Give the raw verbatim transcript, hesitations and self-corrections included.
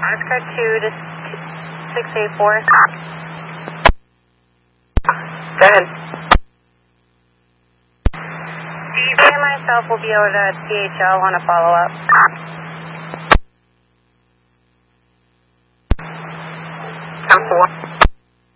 Oscar two to six eight four. Go ahead. Me and myself will be over to T H L on a follow-up. ten four.